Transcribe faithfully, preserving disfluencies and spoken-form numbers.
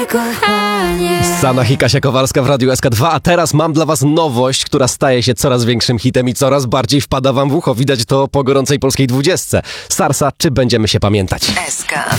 moje kochanie. Sanach i Kasia Kowalska w Radiu S K dwa, a teraz mam dla was nowość, która staje się coraz większym hitem i coraz bardziej wpada wam w ucho. Widać to po gorącej polskiej dwudziestce. Sarsa, czy będziemy się pamiętać? S K.